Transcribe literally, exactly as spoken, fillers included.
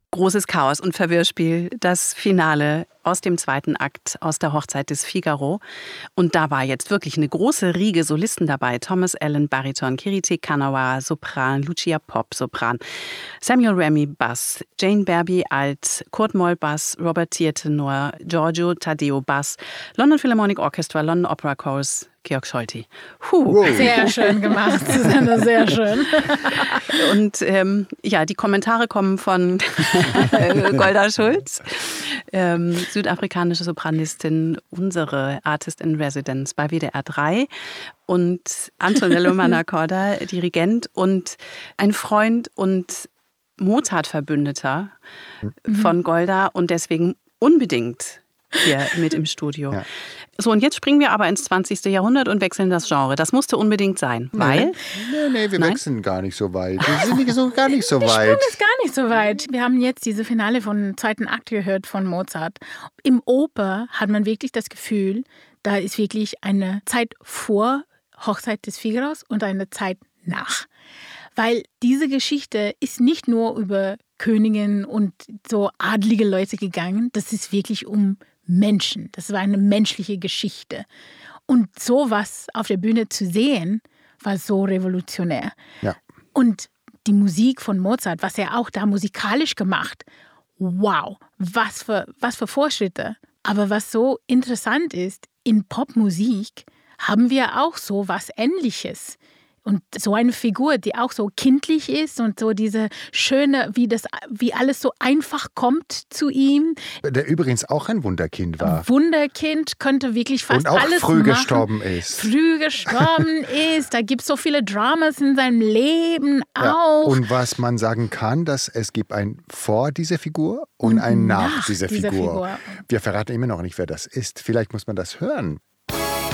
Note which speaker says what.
Speaker 1: Großes Chaos und Verwirrspiel, das Finale aus dem zweiten Akt, aus der Hochzeit des Figaro. Und da war jetzt wirklich eine große Riege Solisten dabei. Thomas Allen, Bariton, Kiriti Kanawa, Sopran, Lucia Pop, Sopran, Samuel Remy, Bass, Jane Berby, Alt, Kurt Moll, Bass, Robert Thier, Tenor, Giorgio Taddeo, Bass, London Philharmonic Orchestra, London Opera Chorus, Georg Scholti.
Speaker 2: Huh. Sehr schön gemacht, Susanne, sehr schön.
Speaker 1: Und ähm, ja, die Kommentare kommen von Golda Schulz, ähm, südafrikanische Sopranistin, unsere Artist in Residence bei W D R drei, und Antonello Manacorda, Dirigent und ein Freund und Mozart-Verbündeter mhm. von Golda und deswegen unbedingt hier mit im Studio. Ja. So, und jetzt springen wir aber ins zwanzigste Jahrhundert und wechseln das Genre. Das musste unbedingt sein, weil...
Speaker 3: Nee, nee, wir Nein? wechseln gar nicht so weit. Wir sind nicht so, gar nicht so
Speaker 2: wir
Speaker 3: weit.
Speaker 2: Wir ist gar nicht so weit. Wir haben jetzt diese Finale von zweiten Akt gehört von Mozart. Im Oper hat man wirklich das Gefühl, da ist wirklich eine Zeit vor Hochzeit des Figaros und eine Zeit nach. Weil diese Geschichte ist nicht nur über Königinnen und so adlige Leute gegangen, das ist wirklich um Menschen. Das war eine menschliche Geschichte. Und sowas auf der Bühne zu sehen, war so revolutionär.
Speaker 3: Ja.
Speaker 2: Und die Musik von Mozart, was er auch da musikalisch gemacht, wow, was für, was für Fortschritte. Aber was so interessant ist, in Popmusik haben wir auch so was Ähnliches. Und so eine Figur, die auch so kindlich ist und so diese schöne, wie das, wie alles so einfach kommt zu ihm.
Speaker 3: Der übrigens auch ein Wunderkind war.
Speaker 2: Wunderkind, könnte wirklich fast
Speaker 3: und auch
Speaker 2: alles
Speaker 3: früh
Speaker 2: machen.
Speaker 3: gestorben ist.
Speaker 2: Früh gestorben ist. Da gibt es so viele Dramas in seinem Leben auch.
Speaker 3: Ja, und was man sagen kann, dass es gibt ein vor dieser Figur und, und ein nach, nach dieser, dieser Figur. Figur. Wir verraten immer noch nicht, wer das ist. Vielleicht muss man das hören.